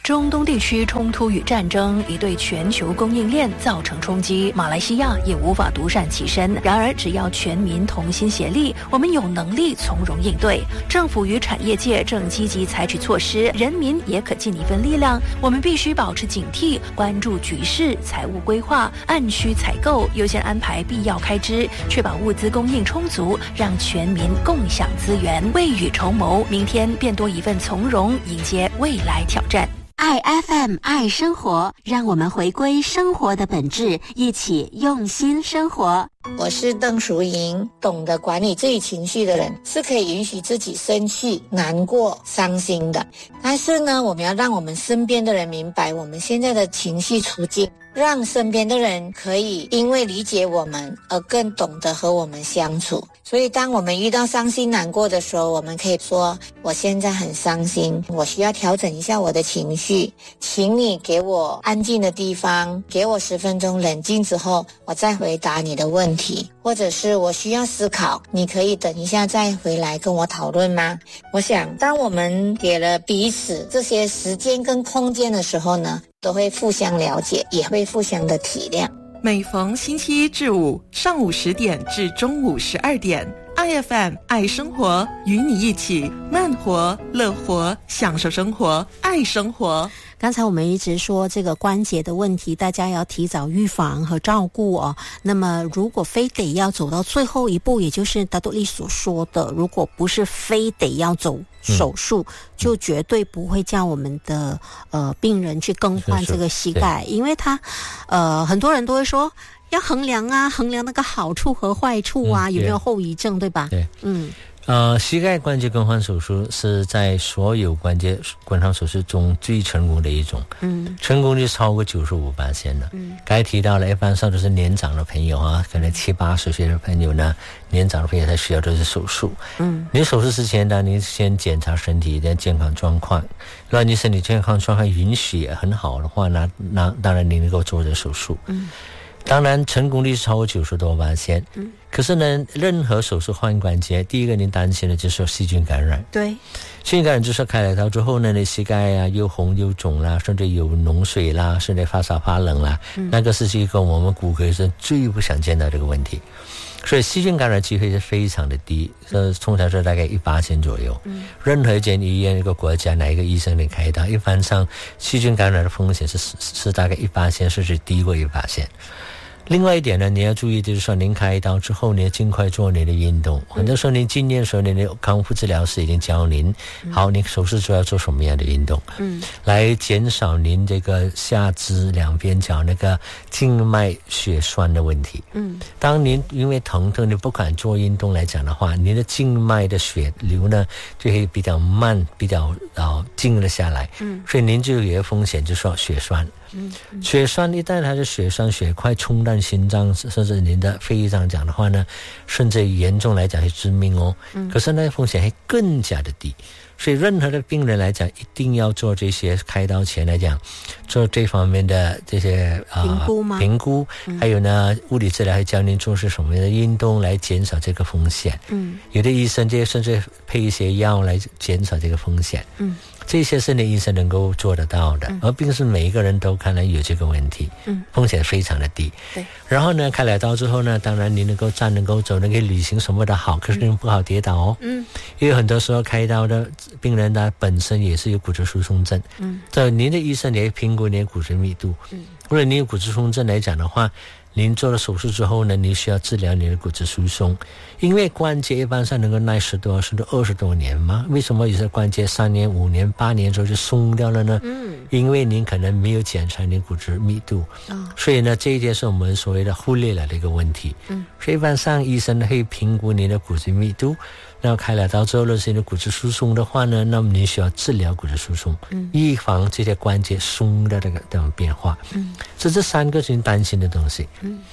中东地区冲突与战争已对全球供应链造成冲击，马来西亚也无法独善其身。然而，只要全民同心协力，我们有能力从容应对。政府与产业界正积极采取措施，人民也可尽一份力量。我们必须保持警惕，关注局势，财务规划，按需采购，优先安排必要开支，确保物资供应充足，让全民共享资源，未雨绸缪，明天便多一份从容，迎接未来挑战。 爱 FM 爱生活，让我们回归生活的本质，一起用心生活。 我是邓淑莹，懂得管理自己情绪的人是可以允许自己生气、难过、伤心的。但是呢，我们要让我们身边的人明白我们现在的情绪处境，让身边的人可以因为理解我们而更懂得和我们相处。所以当我们遇到伤心难过的时候，我们可以说，我现在很伤心，我需要调整一下我的情绪，请你给我安静的地方，给我10分钟冷静之后，我再回答你的问题。或者是我需要思考，你可以等一下再回来跟我讨论吗？我想当我们给了彼此这些时间跟空间的时候呢，都会互相了解，也会互相的体谅。 每逢星期1至5上午10点至中午12点，IFM 爱生活，与你一起慢活、乐活，享受生活，爱生活。 刚才我们一直说这个关节的问题，大家要提早预防和照顾哦。那么如果非得要走到最后一步，也就是达多利所说的，如果不是非得要走手术，就绝对不会叫我们的病人去更换这个膝盖，因为他很多人都会说要衡量那个好处和坏处啊，有没有后遗症，对吧？ 对，膝盖关节更换手术是在所有关节更换手术中最成功的一种，成功率超过95%的。该提到了一般上都是年长的朋友啊，可能70、80岁的朋友呢，年长的朋友他需要的是手术。你手术之前呢，你先检查身体的健康状况，如果你身体健康状况允许很好的话呢，那当然你能够做这手术。当然成功率是超过90多%。可是呢，任何手术换关节，第一个您担心的就是细菌感染。 对， 细菌感染就是开了刀之后呢，你膝盖啊又红又肿啦，甚至有脓水啦，甚至发烧发冷啦，那个是一个我们骨科医生最不想见到这个问题。所以细菌感染机会是非常的低，通常是大概1%左右。任何一间医院、一个国家哪一个医生能开刀，一般上细菌感染的风险是大概1%，甚至低过1%。另外一点呢，你要注意，就是说您开刀之后，你要尽快做你的运动。很多时候您进院的时候，你的康复治疗师已经教您，好，你手术之后要做什么样的运动，来减少您这个下肢两边脚那个静脉血栓的问题。当您因为疼痛你不敢做运动来讲的话，您的静脉的血流呢就会比较慢，比较静了下来。所以您就有一个风险，就是说血栓。血栓一旦它的血栓血块冲淡心脏甚至您的肺脏讲的话呢，甚至严重来讲会致命哦。可是那个风险还更加的低。所以任何的病人来讲，一定要做这些开刀前来讲做这方面的这些评估，还有呢物理治疗会教您做是什么样的运动来减少这个风险。有的医生甚至配一些药来减少这个风险。这些是你医生能够做得到的，而并不是每一个人都可能有这个问题，风险非常的低。 对。 然后呢，开了刀之后呢，当然你能够站、能够走、能够旅行什么的好，可是你不好跌倒哦。因为很多时候开刀的病人呢本身也是有骨质疏松症。所以您的医生也会评估你的骨质密度。如果你有骨质疏松症来讲的话，您做了手术之后呢，你需要治疗你的骨质疏松，因为关节一般上能够耐10多甚至20多年嘛。为什么有些关节3年、5年、8年之后就松掉了呢？因为您可能没有检查你骨质密度。所以呢，这一点是我们所谓的忽略了的一个问题。所以一般上医生会评估你的骨质密度，然后开了刀之后，如果是你的骨质疏松的话呢，那么你需要治疗骨质疏松，预防这些关节松的这种变化。这3个是你担心的东西。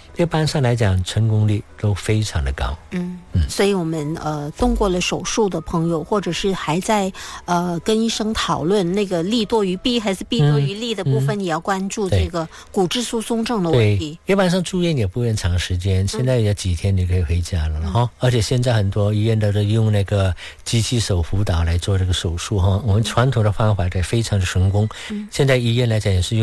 一般上来讲成功率都非常的高。 所以我们动过了手术的朋友，或者是还在跟医生讨论那个利多于弊还是弊多于利的部分，也要关注这个骨质疏松症的问题。 一般上住院也不用长时间，现在也几天你可以回家了哈。而且现在很多医院都是用那个机器手辅导来做这个手术哈。我们传统的方法也非常的成功，现在医院来讲也是用